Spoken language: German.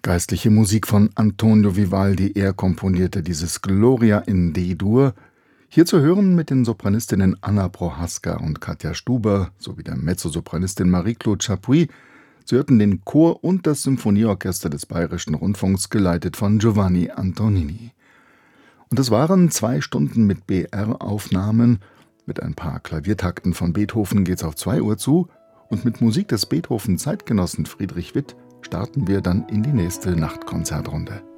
Geistliche Musik von Antonio Vivaldi. Er komponierte dieses Gloria in D-Dur. Hier zu hören mit den Sopranistinnen Anna Prohaska und Katja Stuber sowie der Mezzosopranistin Marie-Claude Chapuis. Sie hörten den Chor und das Symphonieorchester des Bayerischen Rundfunks, geleitet von Giovanni Antonini. Und es waren 2 Stunden mit BR-Aufnahmen. Mit ein paar Klaviertakten von Beethoven geht's auf 2 Uhr zu. Und mit Musik des Beethoven-Zeitgenossen Friedrich Witt starten wir dann in die nächste Nachtkonzertrunde.